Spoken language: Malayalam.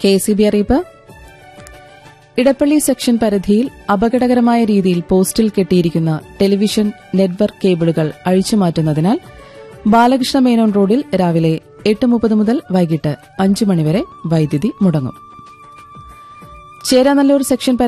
KCB അറിയിപ്പ്. ഇടപ്പള്ളി സെക്ഷൻ പരിധിയിൽ അപകടകരമായ രീതിയിൽ പോസ്റ്റിൽ കെട്ടിയിരിക്കുന്ന ടെലിവിഷൻ നെറ്റ്വർക്ക് കേബിളുകൾ അഴിച്ചുമാറ്റുന്നതിനാൽ ബാലകൃഷ്ണ മേനോൻ റോഡിൽ രാവിലെ 8:30 മുതൽ വൈകിട്ട് 5 മണിവരെ വൈദ്യുതി മുടങ്ങും. ചേരാനല്ലൂർ സെക്ഷൻ